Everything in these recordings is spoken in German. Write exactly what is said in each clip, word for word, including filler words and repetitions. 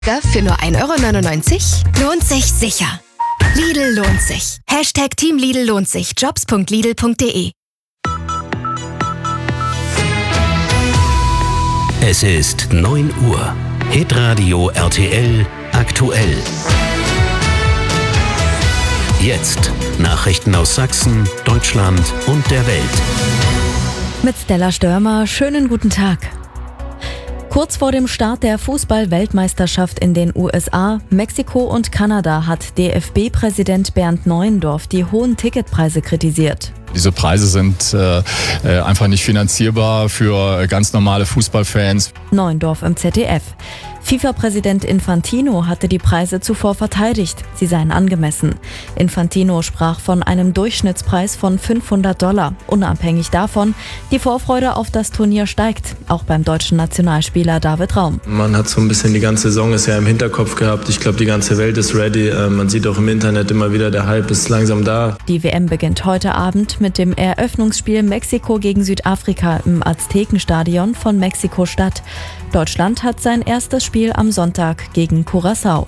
Für nur ein Euro neunundneunzig? Lohnt sich sicher. Lidl lohnt sich. Hashtag Team Lidl lohnt sich. Jobs punkt lidl punkt de. Es ist neun Uhr. Hitradio R T L aktuell. Jetzt Nachrichten aus Sachsen, Deutschland und der Welt. Mit Stella Störmer, schönen guten Tag. Kurz vor dem Start der Fußball-Weltmeisterschaft in den U S A, Mexiko und Kanada hat D F B-Präsident Bernd Neuendorf die hohen Ticketpreise kritisiert. Diese Preise sind äh, einfach nicht finanzierbar für ganz normale Fußballfans. Neuendorf im Z D F. FIFA-Präsident Infantino hatte die Preise zuvor verteidigt. Sie seien angemessen. Infantino sprach von einem Durchschnittspreis von fünfhundert Dollar. Unabhängig davon, die Vorfreude auf das Turnier steigt. Auch beim deutschen Nationalspieler David Raum. Man hat so ein bisschen die ganze Saison ist ja im Hinterkopf gehabt. Ich glaube, die ganze Welt ist ready. Man sieht auch im Internet immer wieder, der Hype ist langsam da. Die W M beginnt heute Abend mit dem Eröffnungsspiel Mexiko gegen Südafrika im Aztekenstadion von Mexiko-Stadt. Deutschland hat sein erstes Spiel am Sonntag gegen Curaçao.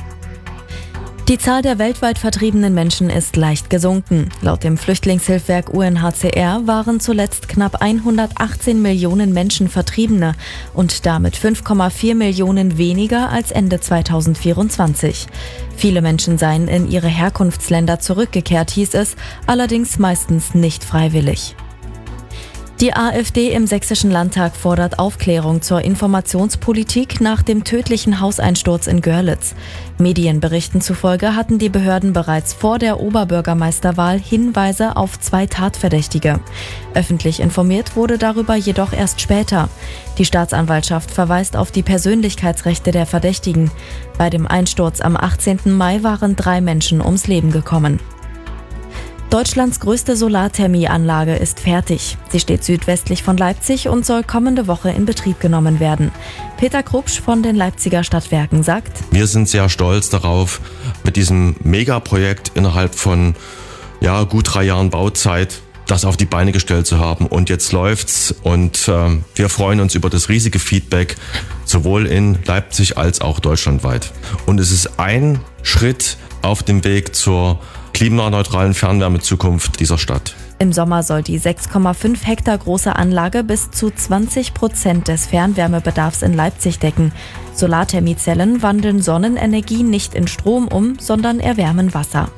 Die Zahl der weltweit vertriebenen Menschen ist leicht gesunken. Laut dem Flüchtlingshilfswerk U N H C R waren zuletzt knapp hundertachtzehn Millionen Menschen Vertriebene und damit fünf Komma vier Millionen weniger als Ende zweitausendvierundzwanzig. Viele Menschen seien in ihre Herkunftsländer zurückgekehrt, hieß es, allerdings meistens nicht freiwillig. Die AfD im Sächsischen Landtag fordert Aufklärung zur Informationspolitik nach dem tödlichen Hauseinsturz in Görlitz. Medienberichten zufolge hatten die Behörden bereits vor der Oberbürgermeisterwahl Hinweise auf zwei Tatverdächtige. Öffentlich informiert wurde darüber jedoch erst später. Die Staatsanwaltschaft verweist auf die Persönlichkeitsrechte der Verdächtigen. Bei dem Einsturz am achtzehnten Mai waren drei Menschen ums Leben gekommen. Deutschlands größte Solarthermieanlage ist fertig. Sie steht südwestlich von Leipzig und soll kommende Woche in Betrieb genommen werden. Peter Krupsch von den Leipziger Stadtwerken sagt: Wir sind sehr stolz darauf, mit diesem Megaprojekt innerhalb von ja, gut drei Jahren Bauzeit das auf die Beine gestellt zu haben. Und jetzt läuft's und äh, wir freuen uns über das riesige Feedback, sowohl in Leipzig als auch deutschlandweit. Und es ist ein Schritt auf dem Weg zur klimaneutralen Fernwärmezukunft dieser Stadt. Im Sommer soll die sechs Komma fünf Hektar große Anlage bis zu zwanzig Prozent des Fernwärmebedarfs in Leipzig decken. Solarthermiezellen wandeln Sonnenenergie nicht in Strom um, sondern erwärmen Wasser.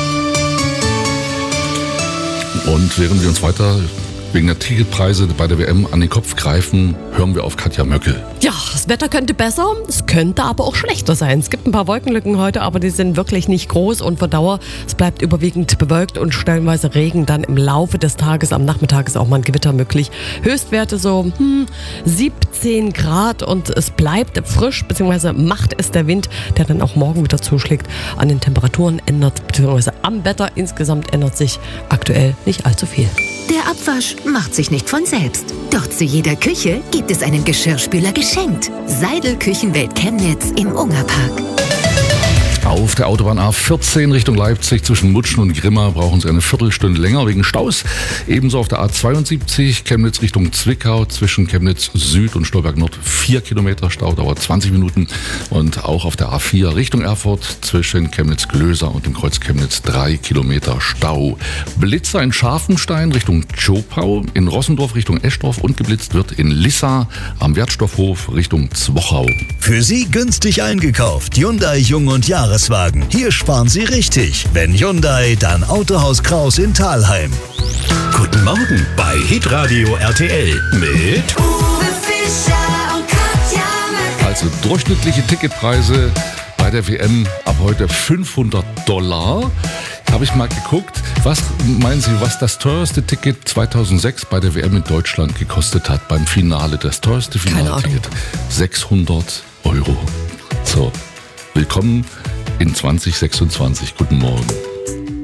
Und während wir uns weiter wegen der Ticketpreise bei der W M an den Kopf greifen, hören wir auf Katja Möckel. Ja, das Wetter könnte besser, es könnte aber auch schlechter sein. Es gibt ein paar Wolkenlücken heute, aber die sind wirklich nicht groß und für Dauer. Es bleibt überwiegend bewölkt und stellenweise Regen. Dann im Laufe des Tages, am Nachmittag ist auch mal ein Gewitter möglich. Höchstwerte so hm, siebzehn Grad und es bleibt frisch, beziehungsweise macht es der Wind, der dann auch morgen wieder zuschlägt. An den Temperaturen ändert, beziehungsweise am Wetter insgesamt ändert sich aktuell nicht allzu viel. Der Abwasch macht sich nicht von selbst. Doch zu jeder Küche gibt es einen Geschirrspüler geschenkt. Seidel Küchenwelt Chemnitz im Ungerpark. Auf der Autobahn A vierzehn Richtung Leipzig zwischen Mutschen und Grimma brauchen Sie eine Viertelstunde länger wegen Staus. Ebenso auf der A zweiundsiebzig Chemnitz Richtung Zwickau zwischen Chemnitz Süd und Stolberg Nord vier Kilometer Stau, dauert zwanzig Minuten. Und auch auf der A vier Richtung Erfurt zwischen Chemnitz Glöser und dem Kreuz Chemnitz drei Kilometer Stau. Blitzer in Scharfenstein Richtung Tschopau, in Rossendorf Richtung Eschdorf und geblitzt wird in Lissa am Wertstoffhof Richtung Zwochau. Für Sie günstig eingekauft. Hyundai Jung und Jahreswagen. Hier sparen Sie richtig. Wenn Hyundai, dann Autohaus Kraus in Thalheim. Guten Morgen bei Hitradio R T L mit Uwe Fischer und Katja Möckel. Also durchschnittliche Ticketpreise bei der W M ab heute fünfhundert Dollar. Habe ich mal geguckt, was meinen Sie, was das teuerste Ticket zweitausendsechs bei der W M in Deutschland gekostet hat beim Finale? Das teuerste Finalticket sechshundert Euro. So, willkommen in zwanzig sechsundzwanzig. Guten Morgen.